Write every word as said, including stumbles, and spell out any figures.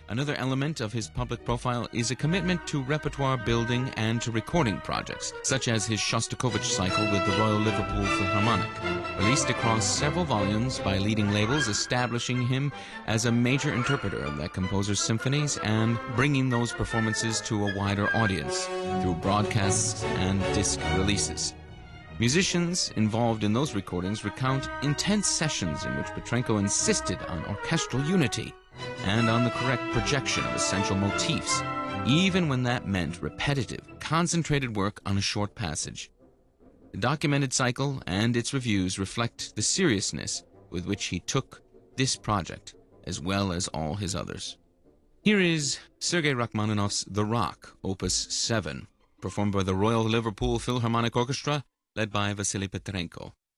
Another element of his public profile is a commitment to repertoire building and to recording projects, such as his Shostakovich cycle with the Royal Liverpool Philharmonic, released across several volumes by leading labels, establishing him as a major interpreter of that composer's symphonies and bringing those performances to a wider audience through broadcasts and disc releases. Musicians involved in those recordings recount intense sessions in which Petrenko insisted on orchestral unity and on the correct projection of essential motifs, even when that meant repetitive, concentrated work on a short passage. The documented cycle and its reviews reflect the seriousness with which he took this project, as well as all his others. Here is Sergei Rachmaninoff's The Rock, Opus seven, performed by the Royal Liverpool Philharmonic Orchestra, led by Vasily Petrenko.